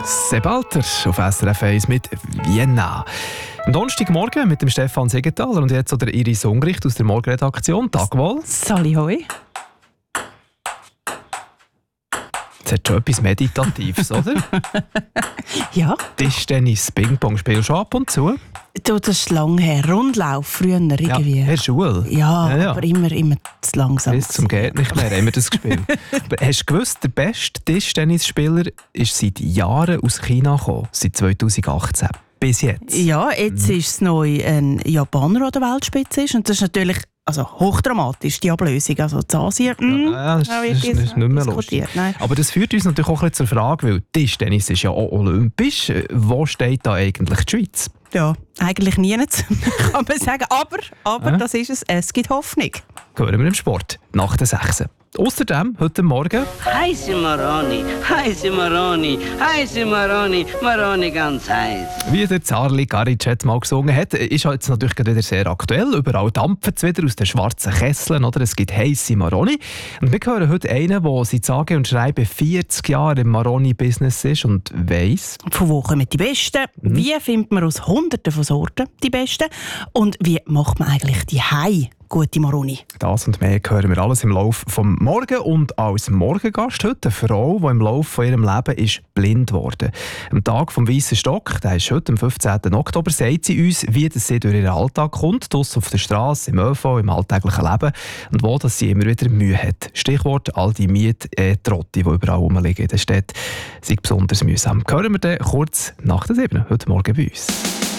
Sepp Alter auf SRF 1 mit Vienna. Am Donnerstagmorgen mit dem Stefan Siegenthaler und jetzt der Iris Ungricht aus der Morgenredaktion. Tag wohl. Sali hoi. Das hat schon etwas Meditatives, oder? Ja. Tischtennis, Ping-Pong spielst du ab und zu? Du, das ist lang her. Rundlauf früher irgendwie. Ja, in der Schule? Ja, aber immer zu langsam. Bis zum geht nicht mehr haben wir das gespielt. Hast du gewusst, der beste Tischtennisspieler ist seit Jahren aus China gekommen, seit 2018. Bis jetzt. Ja, jetzt ist es neu ein Japaner, der an der Weltspitze ist. Und das ist natürlich hochdramatisch, die Ablösung. Also in Asien, das ist nicht mehr lustig. Aber das führt uns natürlich auch ein bisschen zur Frage, weil Tischtennis ist ja auch olympisch. Wo steht da eigentlich die Schweiz? Ja, eigentlich nirgends, kann man sagen. Aber das ist es. Es gibt Hoffnung. Hören wir im Sport nach der 6. Außerdem heute Morgen. Heiße Maroni, heiße Maroni, heiße Maroni, Maroni ganz heiß. Wie der Zarli Garic mal gesungen hat, ist jetzt natürlich wieder sehr aktuell. Überall dampft es wieder aus den schwarzen Kesseln, oder? Es gibt heiße Maroni. Und wir hören heute einen, der seit sage und schreibe 40 Jahre im Maroni-Business ist und weiss. Von wo kommen die Besten? Wie findet man aus Hunderten von Sorten die Besten? Und wie macht man eigentlich die gute Maroni? Das und mehr hören wir alles im Laufe vom Morgen. Und als Morgengast heute eine Frau, die im Laufe von ihrem Leben ist blind wurde. Am Tag vom Weissen Stock, der ist heute am 15. Oktober, sagt sie uns, wie das sie durch ihren Alltag kommt, draussen auf der Straße, im ÖV, im alltäglichen Leben und wo dass sie immer wieder Mühe hat. Stichwort all die Miettrotti, die überall rumliegen in der Stadt, sind besonders mühsam. Hören wir dann kurz nach der 7. heute Morgen bei uns.